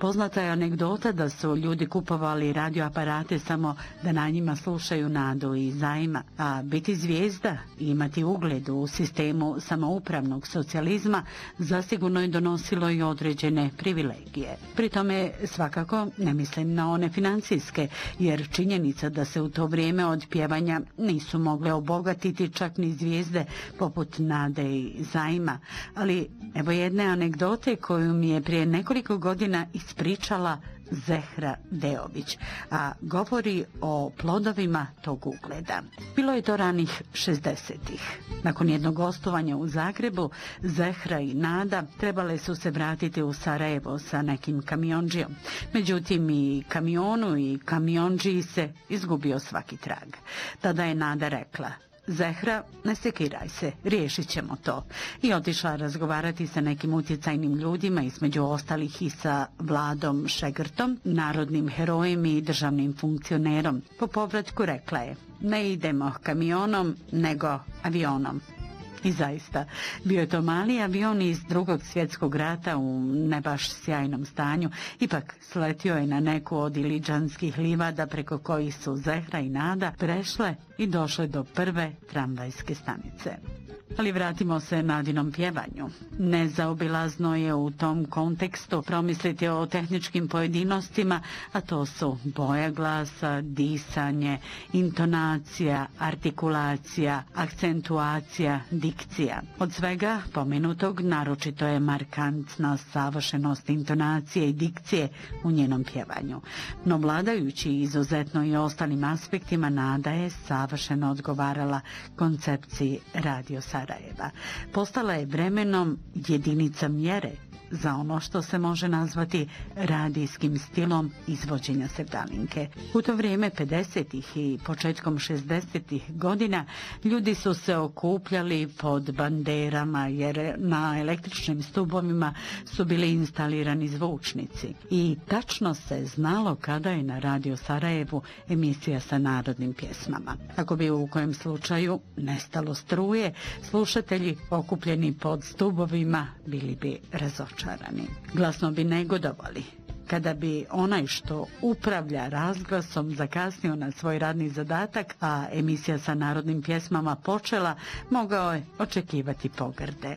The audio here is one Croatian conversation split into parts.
Poznata je anegdota da su ljudi kupovali radioaparate samo da na njima slušaju nadu i zajma, a biti zvijezda i imati ugled u sistemu samoupravnog socijalizma zasigurno je donosilo i određene privilegije. Pri tome svakako ne mislim na one financijske, jer činjenica da se u to vrijeme od pjevanja nisu mogle obogatiti čak ni zvijezde poput nade i zajma. Ali evo jedne anegdote koju mi je prije nekoliko godina ispričala Zehra Deović, a govori o plodovima tog ugleda. Bilo je to ranih 60-ih. Nakon jednog gostovanja u Zagrebu, Zehra i Nada trebale su se vratiti u Sarajevo sa nekim kamiondžijom. Međutim, i kamionu i kamiondžiji se izgubio svaki trag. Tada je Nada rekla: Zehra, ne sekiraj se, riješit ćemo to. I otišla razgovarati sa nekim utjecajnim ljudima, između ostalih i sa Vladom Šegrtom, narodnim herojem i državnim funkcionerom. Po povratku rekla je: ne idemo kamionom, nego avionom. I zaista, bio je to mali avion iz Drugog svjetskog rata u ne baš sjajnom stanju. Ipak sletio je na neku od iliđanskih livada preko kojih su Zehra i Nada prešle i došle do prve tramvajske stanice. Ali vratimo se Nadinom pjevanju. Nezaobilazno je u tom kontekstu promisliti o tehničkim pojedinostima, a to su boja glasa, disanje, intonacija, artikulacija, akcentuacija, dikcija. Od svega pomenutog naročito je markantna savršenost intonacije i dikcije u njenom pjevanju. No vladajući izuzetno i ostalim aspektima, Nada je savršeno odgovarala koncepciji Radio Sarajeva. Postala je vremenom jedinica mjere za ono što se može nazvati radijskim stilom izvođenja sevdalinke. U to vrijeme 50-ih i početkom 60-ih godina ljudi su se okupljali pod banderama, jer na električnim stubovima su bili instalirani zvučnici. I tačno se znalo kada je na Radio Sarajevu emisija sa narodnim pjesmama. Ako bi u kojem slučaju nestalo struje, slušatelji okupljeni pod stubovima bili bi razočarani. Glasno bi negodovali. Kada bi onaj što upravlja razglasom zakasnio na svoj radni zadatak, a emisija sa narodnim pjesmama počela, mogao je očekivati pogrde.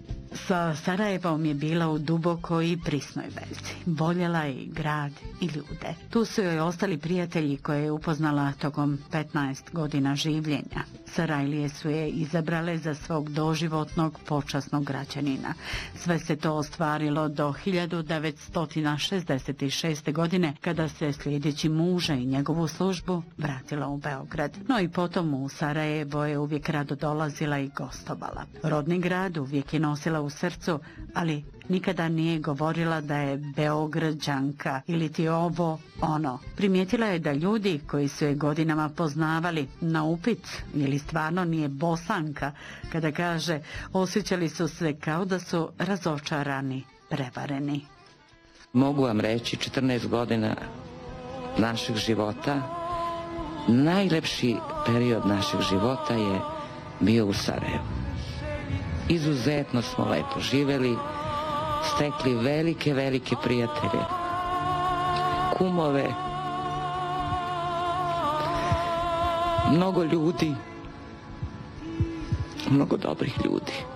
Sa Sarajevom je bila u dubokoj i prisnoj vezi. Voljela je i grad i ljude. Tu su joj ostali prijatelji koje je upoznala tokom 15 godina življenja. Sarajlije su je izabrale za svog doživotnog počasnog građanina. Sve se to ostvarilo do 1966. godine, kada se slijedeći muža i njegovu službu vratila u Beograd. No i potom u Sarajevo je uvijek rado dolazila i gostovala. Rodni grad uvijek je nosila u srcu, ali nikada nije govorila da je Beograđanka ili ti ovo, ono. Primijetila je da ljudi koji su je godinama poznavali, na upit ili stvarno nije Bosanka, kada kaže, osjećali su se kao da su razočarani, prevareni. Mogu vam reći, 14 godina našeg života, najlepši period našeg života je bio u Sarajevu. Izuzetno smo lepo živeli, stekli velike prijatelje, kumove, mnogo ljudi, mnogo dobrih ljudi.